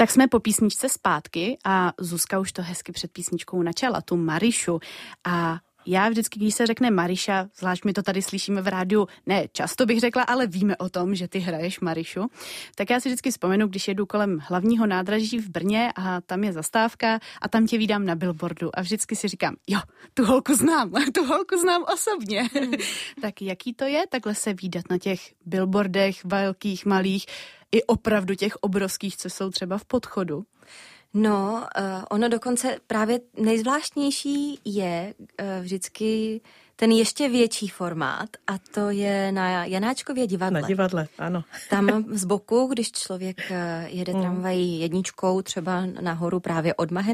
Tak jsme po písničce zpátky a Zuzka už to hezky před písničkou načala, tu Marišu. A já vždycky, když se řekne Mariša, zvlášť my to tady slyšíme v rádiu, ne často bych řekla, ale víme o tom, že ty hraješ Marišu, tak já si vždycky vzpomenu, když jedu kolem hlavního nádraží v Brně a tam je zastávka a tam tě vídám na billboardu a vždycky si říkám, jo, tu holku znám osobně. Tak jaký to je takhle se vídat na těch billboardech, velkých, malých, i opravdu těch obrovských, co jsou třeba v Podchodu? No, ono dokonce právě nejzvláštnější je vždycky ten ještě větší formát a to je na Janáčkově divadle. Na divadle, ano. Tam z boku, když člověk jede tramvají jedničkou třeba nahoru právě od Maheny,